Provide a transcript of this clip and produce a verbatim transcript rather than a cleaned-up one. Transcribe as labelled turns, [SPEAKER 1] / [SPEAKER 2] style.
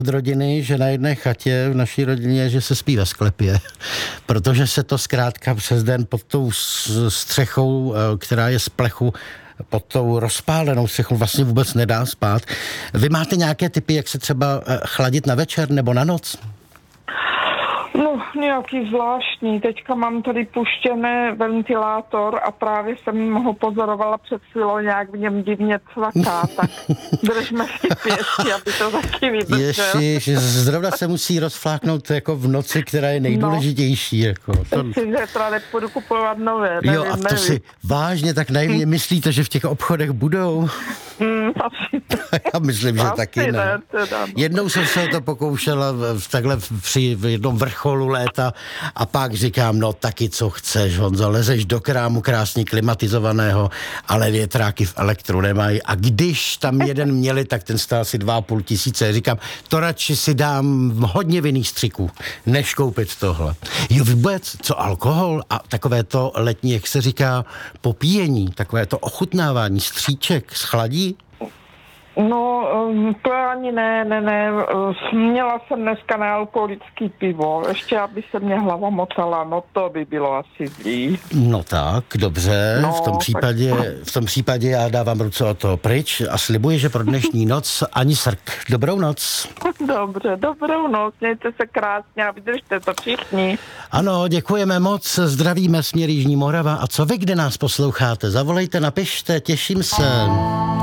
[SPEAKER 1] od rodiny, že na jedné chatě v naší rodině, že se spí ve sklepě, protože se to zkrátka přes den pod tou střechou, která je z plechu, pod tou rozpálenou střechou vlastně vůbec nedá spát. Vy máte nějaké tipy, jak se třeba chladit na večer nebo na noc?
[SPEAKER 2] No, nějaký zvláštní. Teďka mám tady puštěný ventilátor a právě jsem ho pozorovala před chvílou, nějak v něm divně cvaká, tak držme si pěstí, aby to taky vydržel.
[SPEAKER 1] Ježiš, zrovna se musí rozfláknout jako v noci, která je nejdůležitější. No, jako. To...
[SPEAKER 2] Myslím, že teda nepůjdu kupovat nové. Nevím,
[SPEAKER 1] jo, a to
[SPEAKER 2] nevím.
[SPEAKER 1] si vážně tak naivně myslíte, že v těch obchodech budou?
[SPEAKER 2] Hmm, asi
[SPEAKER 1] Já myslím, že
[SPEAKER 2] asi
[SPEAKER 1] taky ne.
[SPEAKER 2] ne teda, no.
[SPEAKER 1] Jednou jsem se to pokoušela v, takhle při v jednom vrcholu léta a pak říkám, no taky co chceš, Honzo, lezeš do krámu krásně klimatizovaného, ale větráky v elektru nemají a když tam jeden měli, tak ten stál si dva a půl tisíce. Říkám, to radši si dám hodně vinných střiků, než koupit tohle. Jo, vůbec, co alkohol a takové to letní, jak se říká, popíjení, takové to ochutnávání stříček schladí?
[SPEAKER 2] No, to ani ne, ne, ne. Měla jsem dneska nealkoholický pivo. Ještě, aby se mě hlava motala, no to by bylo asi zlý.
[SPEAKER 1] No tak, dobře.
[SPEAKER 2] No,
[SPEAKER 1] v tom případě,
[SPEAKER 2] tak...
[SPEAKER 1] v tom případě já dávám ruce od toho pryč a slibuji, že pro dnešní noc ani srk. Dobrou noc.
[SPEAKER 2] Dobře, dobrou noc. Mějte se krásně a vydržte to všichni.
[SPEAKER 1] Ano, děkujeme moc. Zdravíme směr Jižní Morava. A co vy, kde nás posloucháte? Zavolejte, napište, těším se.